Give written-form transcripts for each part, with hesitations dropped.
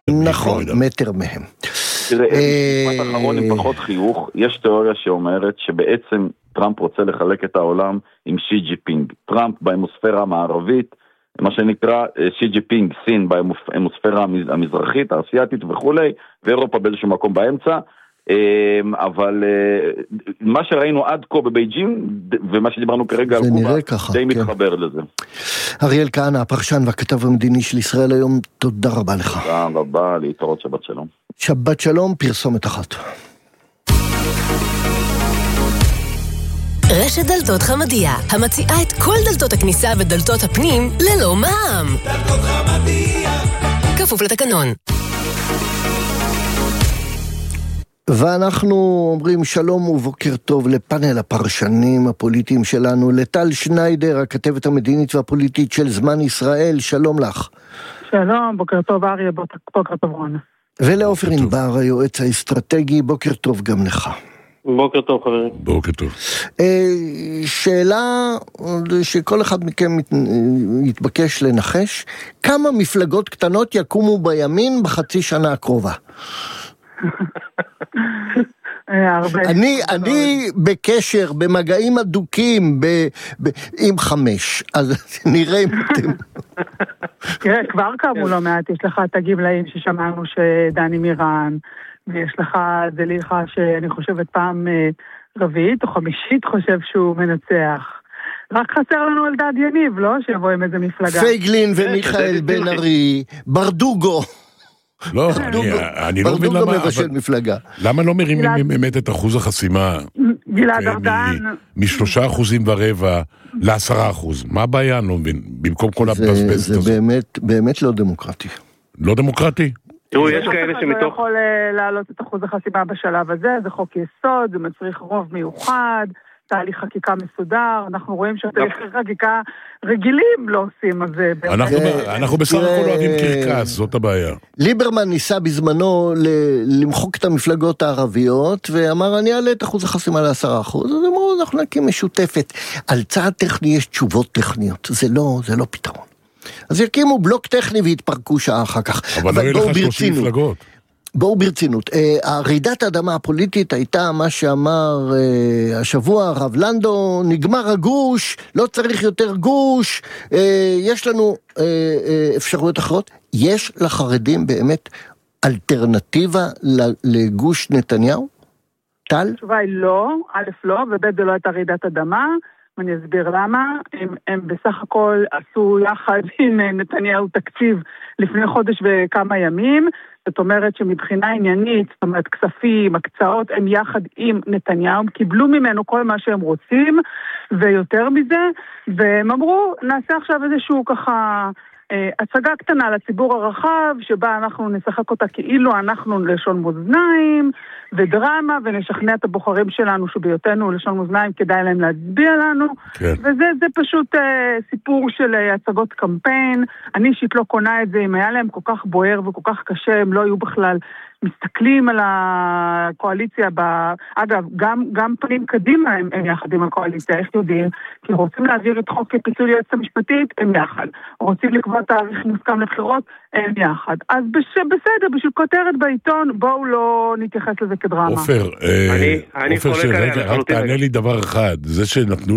נכון, מטר מהם. משפט אחרון עם פחות חיוך, יש תיאוריה שאומרת שבעצם טראמפ רוצה לחלק את העולם עם שי ג'ינפינג. טראמפ בהמוספירה המערבית, מה שנקרא שי ג'ינפינג, סין בהמוספירה המזרחית, האסייתית וכולי, ואירופה באיזשהו מקום באמצע. אבל מה שראינו עד כה בבייג'ין ומה שדיברנו כרגע על קובה די מתחבר לזה. אריאל כהנא, הפרשן והכתב המדיני של ישראל היום, תודה רבה לך. תודה רבה, להתראות, שבת שלום. שבת שלום, פרסומת אחת. רשת דלתות חמדיה, המציעה את כל דלתות הכניסה ודלתות הפנים ללא מע"מ. דלתות חמדיה, כפוף לתקנון. ואנחנו אומרים שלום ובוקר טוב לפאנל הפרשנים הפוליטיים שלנו, לטל שניידר, הכתבת המדינית והפוליטית של זמן ישראל, שלום לך. שלום, בוקר טוב אריה, בוקר טוב רון. ולעופר ענבר, היועץ האסטרטגי, בוקר טוב גם לך. בוקר טוב חברים. בוקר טוב. שאלה שכל אחד מכם יתבקש לנחש, כמה מפלגות קטנות יקומו בימין בחצי שנה הקרובה? אני בקשר, במגעים אדוקים עם 5, אז נראה אם אתם... כבר קמו לא מעט, יש לך את הגמלאים ששמענו שדני מירן, ויש לך דליחה שאני חושבת פעם רביעית או חמישית חושב שהוא מנצח. רק חסר לנו אלדד יניב, לא? שיבוא עם איזה מפלגה. פייגלין ומיכאל בן ארי, ברדוגו. לא, אני לא מבין למה לא מרימים באמת את אחוז החסימה גלעד ארדן מ3.25% ל10%. מה הבעיה? אני לא מבין, במקום כל הבזבזת הזאת. זה באמת לא דמוקרטי. לא דמוקרטי? תראו, יש כאלה שמתוך... לא יכול להעלות את אחוז החסימה בשלב הזה, זה חוק יסוד, זה מצריך רוב מיוחד, תהליך חקיקה מסודר, אנחנו רואים שתהליכי חקיקה רגילים לא עושים, אז... אנחנו בסך הכל אוהבים קרקס, זאת הבעיה. ליברמן ניסה בזמנו למחוק את המפלגות הערביות, ואמר, אני אעלה את אחוז החסימה ל10%, אז אמרו, אנחנו נקים משותפת. על צעד טכני יש תשובות טכניות, זה לא פתרון. אז יקימו בלוק טכני והתפרקו שעה אחר כך. אבל לא יהיה לך 30 מפלגות. בואו ברצינות, הרעידת האדמה הפוליטית הייתה מה שאמר השבוע הרב לנדו, נגמר הגוש, לא צריך יותר גוש, יש לנו אפשרויות אחרות. יש לחרדים באמת אלטרנטיבה לגוש נתניהו? טל? התשובה היא לא, א' לא, וב' זה לא הייתה רעידת אדמה, ואני אסביר למה. הם בסך הכל עשו יחד עם נתניהו תקציב לפני חודש וכמה ימים, זאת אומרת שמבחינה עניינית, זאת אומרת כספים, הקצאות, הם יחד עם נתניהו, קיבלו ממנו כל מה שהם רוצים, ויותר מזה, והם אמרו, נעשה עכשיו איזשהו ככה הצגה קטנה לציבור הרחב, שבה אנחנו נשחק אותה כאילו אנחנו לשון מאזניים, ודרמה, ונשכנע את הבוחרים שלנו שביותנו לשון מאזניים כדאי להם להצביע לנו, כן. וזה פשוט סיפור של הצגות קמפיין. אני אישית לא קונה את זה, אם היה להם כל כך בוער וכל כך קשה, הם לא היו בכלל מסתכלים על הקואליציה, אגב, גם פנים קדימה הם יחד עם הקואליציה, איך יודעים? כי רוצים להעביר את חוק פיצול יועצת המשפטית, הם יחד. רוצים לקבוע תאריך מוסכם לבחירות, הם יחד. אז בסדר, בשביל כותרת בעיתון, בואו לא נתייחס לזה כדרמה. עופר, רק תענה לי דבר אחד, זה שנתנו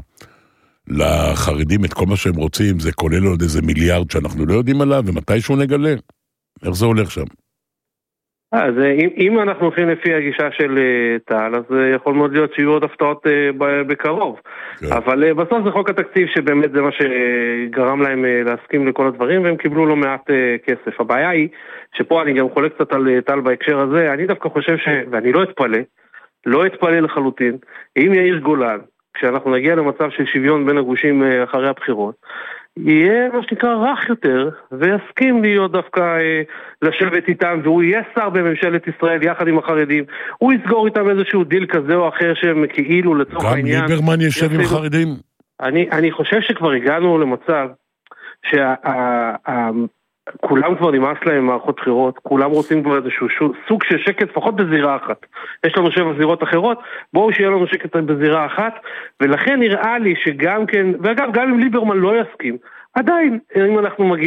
לחרדים את כל מה שהם רוצים, זה כולל עוד איזה מיליארד שאנחנו לא יודעים עליו, ומתישהו נגלה? איך זה הולך שם? אז אם אנחנו הולכים לפי הגישה של טל, אז יכול מאוד להיות שיהיו עוד הפתעות בקרוב. אבל בסוף זה חוק התקציב שבאמת זה מה שגרם להם להסכים לכל הדברים, והם קיבלו לא מעט כסף. הבעיה היא שפה אני גם חולק קצת על טל בהקשר הזה, אני דווקא חושב ואני לא אתפלא לחלוטין, אם יאיר גולן, כשאנחנו נגיע למצב של שוויון בין הגושים אחרי הבחירות, יהיה מה שנקרא רך יותר, ויסכים להיות דווקא לשבת איתם, והוא יהיה שר בממשלת ישראל יחד עם החרדים, הוא יסגור איתם איזשהו דיל כזה או אחר שהם כאילו לצורך העניין. גם ליברמן ישב עם חרדים? אני חושב שכבר הגענו למצב כולם כבר נמאס להם מערכות בחירות, כולם רוצים כבר איזשהו סוג של שקט, לפחות בזירה אחת. יש לנו 7 זירות אחרות, בואו שיהיה לנו שקט בזירה אחת, ולכן נראה לי שגם כן, ואגב, גם אם ליברמן לא יסכים, עדיין, אם אנחנו מגיעים